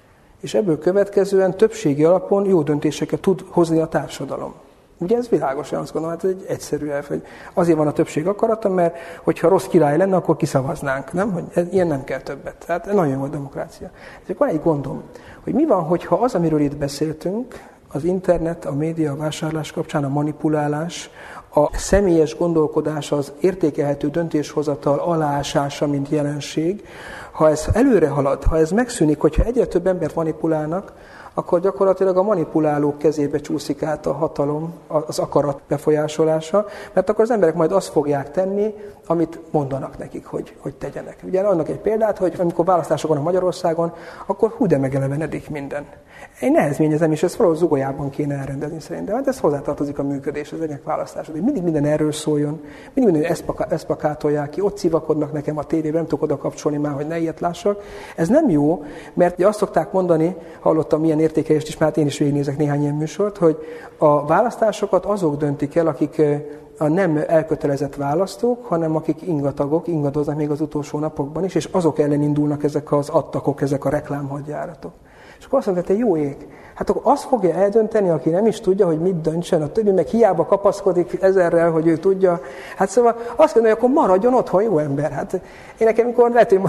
és ebből következően többségi alapon jó döntéseket tud hozni a társadalom. Ugye ez világos, én azt gondolom, hát ez egy egyszerű elv, hogy azért van a többség akarata, mert hogyha rossz király lenne, akkor kiszavaznánk, nem? Hogy ilyen nem kell többet. Tehát nagyon jó a demokrácia. Ezek van egy gondom, hogy mi van, hogyha az, amiről itt beszéltünk, az internet, a média, a vásárlás kapcsán, a manipulálás, a személyes gondolkodás, az értékelhető döntéshozatal aláásása, mint jelenség, ha ez előre halad, ha ez megszűnik, hogyha egyre több embert manipulálnak, akkor gyakorlatilag a manipulálók kezébe csúszik át a hatalom, az akarat befolyásolása, mert akkor az emberek majd azt fogják tenni, amit mondanak nekik, hogy tegyenek. Ugye annak egy példát, hogy amikor választások vannak Magyarországon, akkor de megelevenedik minden. Én nehezményezem, és ezt valahogy zugolyában kéne elrendezni szerintem, mert ez hozzátartozik a működés, az egyek választásod. Hogy mindig minden erről szóljon, mindig minden eszpakátolják ki, ott szivakodnak nekem a tévében, nem tudok oda kapcsolni már, hogy ne ilyet lássak. Ez nem jó, mert azt szokták mondani, hallottam ilyen értékelést is, mert én is végignézek néhány ilyen műsort, hogy a választásokat azok döntik el, akik a nem elkötelezett választók, hanem akik ingatagok, ingadoznak még az utolsó napokban is, és azok ellen indulnak ezek az attakok, ezek a reklámhadjáratok. És akkor azt mondta, te jó ég, hát akkor azt fogja eldönteni, aki nem is tudja, hogy mit döntsön, a többi meg hiába kapaszkodik ezerrel, hogy ő tudja. Hát szóval azt mondja, hogy akkor maradjon otthon, jó ember. Hát én nekem, mikor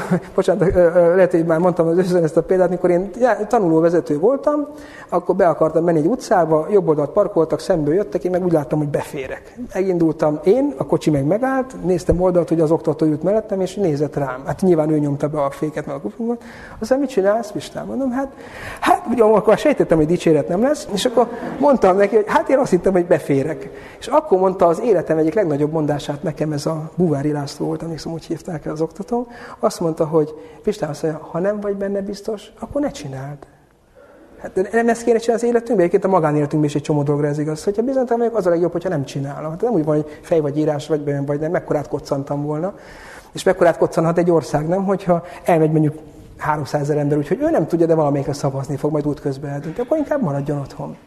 lehet, hogy már mondtam az ezt a példát, mikor én tanulóvezető voltam, akkor be akartam menni egy utcába, jobb oldalt parkoltak, szemből jöttek, én meg úgy láttam, hogy beférek. Megindultam én, a kocsi meg megállt, néztem oldalt, hogy az oktató jut mellettem, és nézett rám. Hát nyilván ő nyomta be a féket, meg a kufungot. Aztán mit csinálsz, Pistán? Mondom, hát ugye akkor sejtettem, hogy dicséret nem lesz, és akkor mondtam neki, hogy hát én azt hittem, hogy beférek. És akkor mondta az életem egyik legnagyobb mondását nekem, ez a Búvári László volt, emlékszem, úgy hívták el az oktató. Azt mondta, hogy Pistán azt mondja, ha nem vagy benne biztos, akkor ne csináld. Hát nem ezt kéne csinálni az életünkben, egyébként a magánéletünkben is egy csomó dologra ez igaz. Hogyha bizonytalan vagyok, az a legjobb, hogyha nem csinálom. Hát nem úgy van, hogy fej vagy írás, vagy bejön, vagy nem, mekkorát koccantam volna. És mekkorát koccanhat egy ország, nem? Hogyha elmegy mondjuk 300 000 ember, úgyhogy ő nem tudja, de valamelyikre szavazni fog, majd útközben eldönti, akkor inkább maradjon otthon.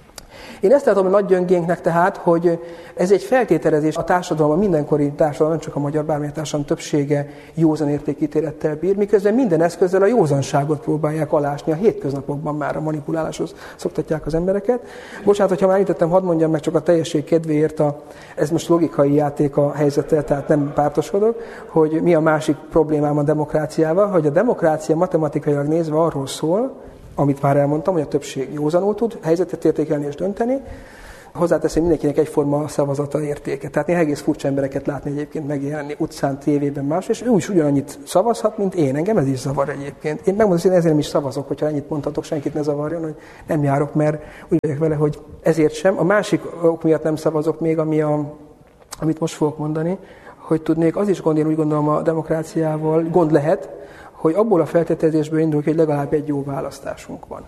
Én ezt látom a nagy gyöngénknek tehát, hogy ez egy feltételezés a társadalom, a mindenkori társadalom, nem csak a magyar, bármilyen társadalom többsége józan értékítélettel bír, miközben minden eszközzel a józanságot próbálják alásni, a hétköznapokban már a manipuláláshoz szoktatják az embereket. Bocsánat, hogyha már említettem, hadd mondjam meg csak a teljesség kedvéért, ez most logikai játék a helyzettel, tehát nem pártoskodok, hogy mi a másik problémám a demokráciával, hogy a demokrácia matematikailag nézve arról szól, amit már elmondtam, hogy a többség józanul tud helyzetet értékelni és dönteni, hozzáteszem, mindenkinek egyforma szavazata értéke. Tehát néha egész furcsa embereket látni egyébként megjelenni utcán, tévében más, és ő is ugyanannyit szavazhat, mint én. Engem ez is zavar egyébként. Én megmondom, hogy ezért nem is szavazok, hogyha ennyit mondhatok, senkit ne zavarjon, hogy nem járok, mert úgy vagyok vele, hogy ezért sem. A másik ok miatt nem szavazok még, amit most fogok mondani, hogy tudnék, az is gond, én úgy gondolom a demokráciával, gond lehet, hogy abból a feltételezésből indul, hogy legalább egy jó választásunk van.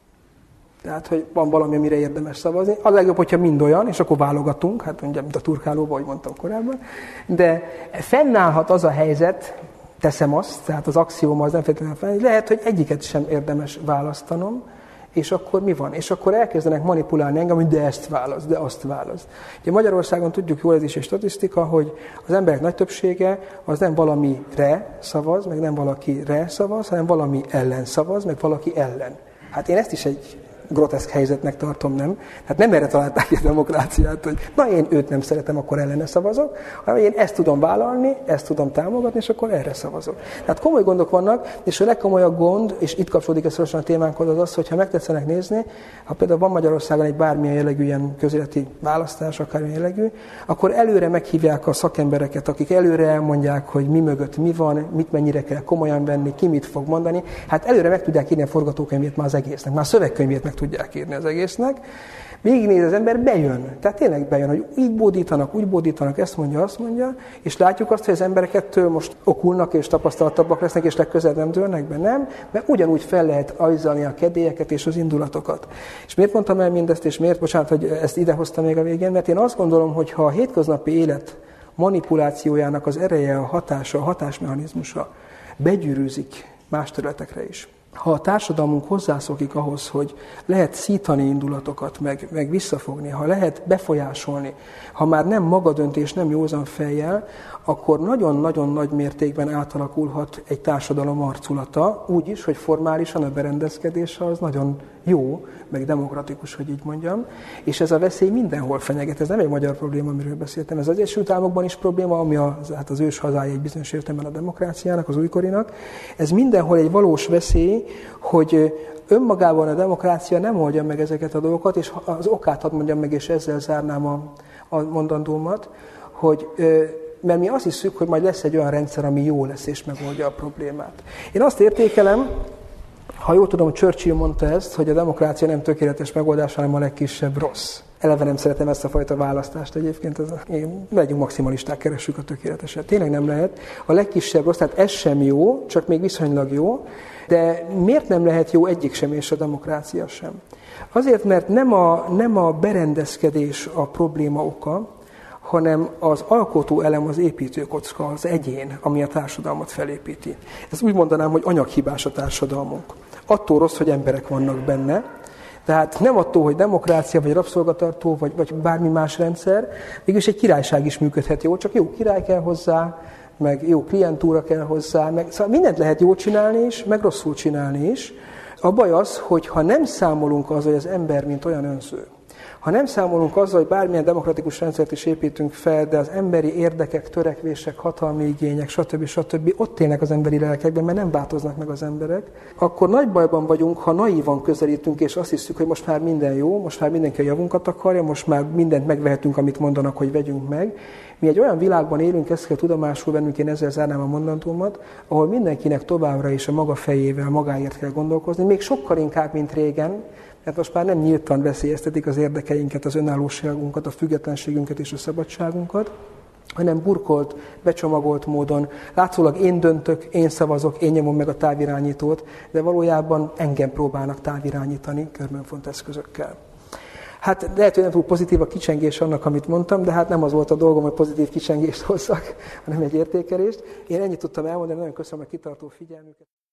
Tehát, hogy van valami, amire érdemes szavazni. Az legjobb, hogyha mind olyan, és akkor válogatunk, hát mondjam, mint a turkálóban, ahogy mondtam korábban. De fennállhat az a helyzet, teszem azt, tehát az axióma az nem feltétlenül fennáll, lehet, hogy egyiket sem érdemes választanom, és akkor mi van? És akkor elkezdenek manipulálni engem, hogy de ezt választ, de azt választ. Ugye Magyarországon tudjuk jól, ez is egy statisztika, hogy az emberek nagy többsége az nem valamire szavaz, meg nem valakire szavaz, hanem valami ellen szavaz, meg valaki ellen. Hát én ezt is egy groteszk helyzetnek tartom, nem? Hát nem erre találták ki a demokráciát, hogy na én őt nem szeretem, akkor ellene szavazok, hanem én ezt tudom vállalni, ezt tudom támogatni, és akkor erre szavazok. Tehát komoly gondok vannak, és a legkomolyabb gond, és itt kapcsolódik ez szorosan a témánkhoz, az az, hogyha megtetszenek nézni, ha például van Magyarországon egy bármilyen jellegű ilyen közéleti választás, akármilyen jellegű, akkor előre meghívják a szakembereket, akik előre elmondják, hogy mi mögött mi van, mit mennyire kell komolyan venni, ki mit fog mondani. Hát előre meg tudják írni a forgatókönyvét már az egésznek, már a szövegkönyvét meg tudják írni az egésznek. Végignéz az ember, bejön. Tehát tényleg bejön, hogy így bódítanak, úgy bódítanak, ezt mondja, azt mondja, és látjuk azt, hogy az emberek ettől most okulnak és tapasztaltabbak lesznek, és legközelebb nem dőlnek be, nem, mert ugyanúgy fel lehet ajzolni a kedélyeket és az indulatokat. És miért mondtam el mindezt, és miért, bocsánat, hogy ezt idehoztam még a végén, mert én azt gondolom, hogy ha a hétköznapi élet manipulációjának az ereje, a hatása, a hatásmechanizmusa begyűrűzik más területekre is, ha a társadalmunk hozzászokik ahhoz, hogy lehet szítani indulatokat, meg visszafogni, ha lehet befolyásolni, ha már nem magadöntés, nem józan fejjel, akkor nagyon-nagyon nagy mértékben átalakulhat egy társadalom arculata, úgy is, hogy formálisan a berendezkedése az nagyon jó, meg demokratikus, hogy így mondjam, és ez a veszély mindenhol fenyeget. Ez nem egy magyar probléma, amiről beszéltem. Ez az Egyesült Államokban is probléma, ami az ős hazája egy bizonyos értelemben a demokráciának, az újkorinak. Ez mindenhol egy valós veszély, hogy önmagában a demokrácia nem oldja meg ezeket a dolgokat, és az okát hadd mondjam meg, és ezzel zárnám a mondandómat, hogy mert mi azt hiszük, hogy majd lesz egy olyan rendszer, ami jó lesz és megoldja a problémát. Én azt értékelem, ha jól tudom, Churchill mondta ezt, hogy a demokrácia nem tökéletes megoldás, hanem a legkisebb rossz. Eleve nem szeretem ezt a fajta választást egyébként, legyünk maximalisták, keressük a tökéleteset. Tényleg nem lehet. A legkisebb rossz, tehát ez sem jó, csak még viszonylag jó, de miért nem lehet jó egyik sem, és a demokrácia sem? Azért, mert nem a berendezkedés a probléma oka, hanem az alkotó elem, az építőkocka, az egyén, ami a társadalmat felépíti. Ezt úgy mondanám, hogy anyaghibás a társadalmunk. Attól rossz, hogy emberek vannak benne, tehát nem attól, hogy demokrácia, vagy rabszolgatartó, vagy bármi más rendszer, mégis egy királyság is működhet jó, csak jó király kell hozzá, meg jó klientúra kell hozzá, szóval mindent lehet jól csinálni is, meg rosszul csinálni is, A baj az, hogy ha nem számolunk azzal, hogy az ember mint olyan önző, ha nem számolunk azzal, hogy bármilyen demokratikus rendszert is építünk fel, de az emberi érdekek, törekvések, hatalmi igények, stb. Ott élnek az emberi lelkekben, mert nem változnak meg az emberek, akkor nagy bajban vagyunk, ha naívan közelítünk, és azt hiszük, hogy most már minden jó, most már mindenki a javunkat akarja, most már mindent megvehetünk, amit mondanak, hogy vegyünk meg. Mi egy olyan világban élünk, ezt kell tudomásul vennünk, én ezzel zárnám a mondandómat, ahol mindenkinek továbbra is a maga fejével, magáért kell gondolkozni, még sokkal inkább, mint régen, mert most már nem nyíltan veszélyeztetik az érdekeinket, az önállóságunkat, a függetlenségünket és a szabadságunkat, hanem burkolt, becsomagolt módon. Látszólag én döntök, én szavazok, én nyomom meg a távirányítót, de valójában engem próbálnak távirányítani körmönfont eszközökkel. Hát lehet, hogy nem túl pozitív a kicsengés annak, amit mondtam, de hát nem az volt a dolgom, hogy pozitív kicsengést hozzak, hanem egy értékelést. Én ennyit tudtam elmondani, nagyon köszönöm a kitartó figyelmüket.